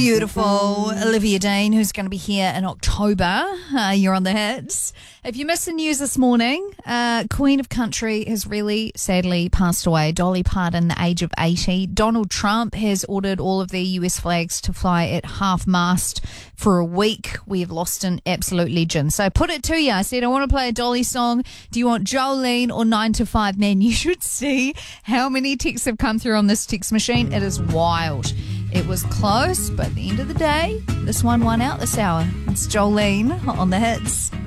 Beautiful Olivia Dean, who's going to be here in October. You're on the hits. If you missed the news this morning, Queen of Country has really sadly passed away. Dolly Parton, the age of 80. Donald Trump has ordered all of the US flags to fly at half-mast for a week. We have lost an absolute legend. So I put it to you. I said, I want to play a Dolly song. Do you want Jolene or 9 to 5 Men? You should see how many texts have come through on this text machine. It is wild. It was close, but at the end of the day, this one won out this hour. It's Jolene on the hits.